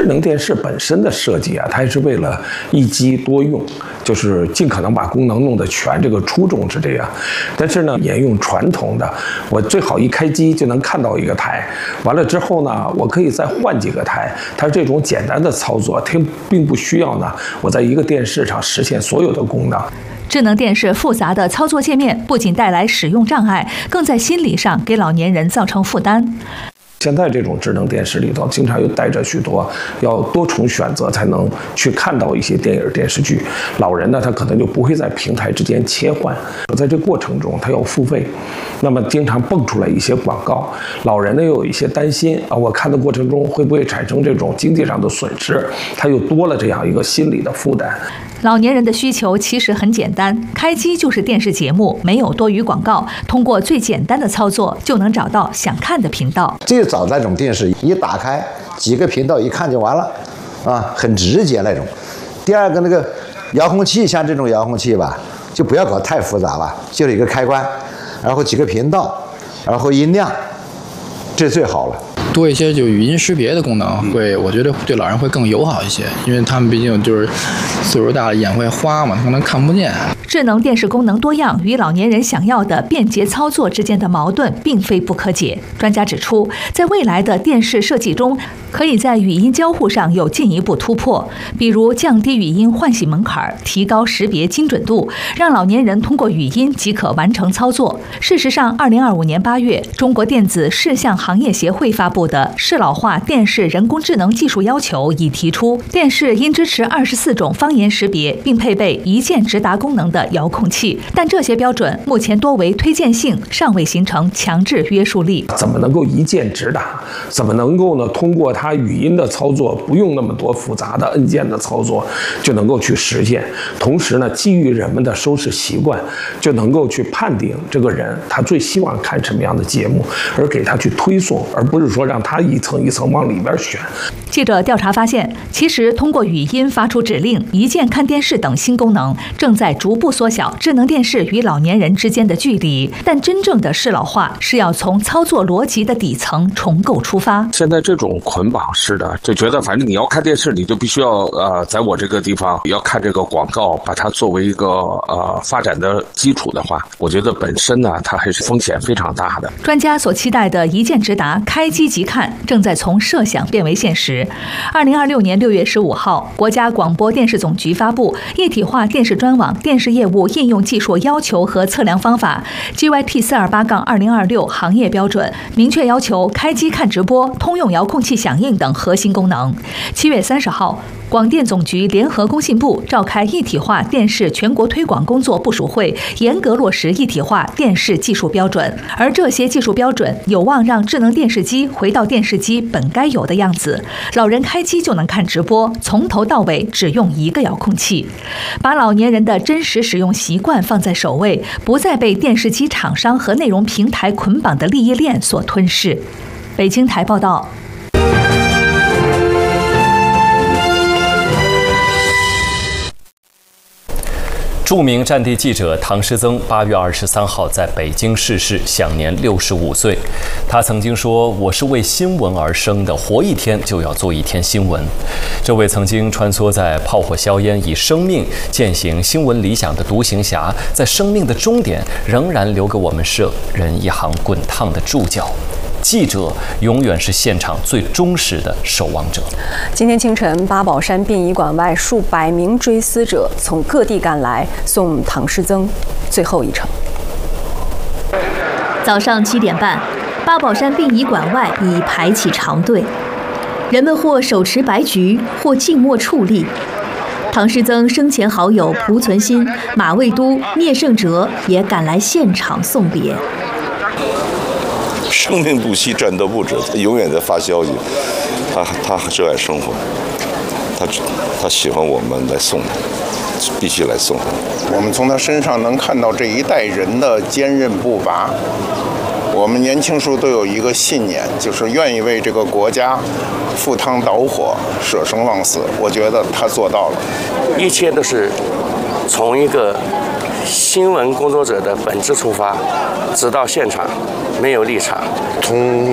智能电视本身的设计啊，它也是为了一机多用，就是尽可能把功能弄得全，这个初衷是这样。但是呢，沿用传统的，我最好一开机就能看到一个台，完了之后呢，我可以再换几个台。它这种简单的操作，它并不需要呢，我在一个电视上实现所有的功能。 智能电视复杂的操作界面不仅带来使用障碍，更在心理上给老年人造成负担。 现在这种智能电视里头，经常又带着许多要多重选择才能去看到一些电影电视剧。老人呢，他可能就不会在平台之间切换，在这过程中他要付费，那么经常蹦出来一些广告。老人呢又有一些担心啊，我看的过程中会不会产生这种经济上的损失，他又多了这样一个心理的负担。 老年人的需求其实很简单，开机就是电视节目，没有多余广告，通过最简单的操作就能找到想看的频道。 最早那种电视一打开几个频道一看就完了，啊，很直接那种。第二个那个遥控器，像这种遥控器吧，就不要搞太复杂了，就是一个开关，然后几个频道，然后音量，这最好了。 多一些就语音识别的功能我觉得对老人会更友好一些，因为他们毕竟就是岁数大了，眼会花嘛，他可能看不见。 智能电视功能多样与老年人想要的便捷操作之间的矛盾并非不可解。专家指出，在未来的电视设计中，可以在语音交互上有进一步突破，比如降低语音唤醒门槛，提高识别精准度，让老年人通过语音即可完成操作。事实上，2025年8月，中国电子视像行业协会发布的适老化电视人工智能技术要求已提出，电视应支持24种方言识别，并配备一键直达功能的遥控器，但这些标准目前多为推荐性，尚未形成强制约束力。 怎么能够一键直达？怎么能够呢？通过它语音的操作，不用那么多复杂的按键的操作，就能够去实现。同时呢，基于人们的收视习惯，就能够去判定这个人他最希望看什么样的节目，而给他去推送，而不是说让他一层一层往里边选。 记者调查发现，其实通过语音发出指令、一键看电视等新功能，正在逐步缩小智能电视与老年人之间的距离。但真正的适老化是要从操作逻辑的底层重构出发。 现在这种捆绑式的，就觉得反正你要看电视，你就必须要在我这个地方要看这个广告，把它作为一个发展的基础的话，我觉得本身呢，它还是风险非常大的。 专家所期待的一键直达、开机即看，正在从设想变为现实。2026年6月15号，国家广播电视总局发布《一体化电视专网电视业务应用技术要求和测量方法》（GYT 428-2026）行业标准，明确要求开机看直播、通用遥控器响应等核心功能。7月30号，广电总局联合工信部召开一体化电视全国推广工作部署会，严格落实一体化电视技术标准。而这些技术标准有望让智能电视机回到电视机本该有的样子，老人开机就能看直播，从头到尾只用一个遥控器，把老年人的真实使用习惯放在首位，不再被电视机厂商和内容平台捆绑的利益链所吞噬。北京台报道。 著名战地记者唐诗曾8月23号在北京逝世，享年65岁。他曾经说：“我是为新闻而生的，活一天就要做一天新闻。”这位曾经穿梭在炮火硝烟，以生命践行新闻理想的独行侠，在生命的终点仍然留给我们世人一行滚烫的注脚。记者永远是现场最忠实的守望者。 今天清晨，八宝山殡仪馆外数百名追思者从各地赶来，送唐诗曾最后一程。 早上7点半，八宝山殡仪馆外已排起长队，人们或手持白菊，或静默矗立。唐诗曾生前好友濮存昕、马未都、聂胜哲也赶来现场送别。 生命不息，战斗不止，他永远在发消息。他热爱生活，他喜欢我们来送他，必须来送他。 我们从他身上能看到这一代人的坚韧不拔。我们年轻时候都有一个信念，就是愿意为这个国家赴汤蹈火、舍生忘死。我觉得他做到了。 一切都是从一个新闻工作者的本质出发，直到现场，没有立场。 从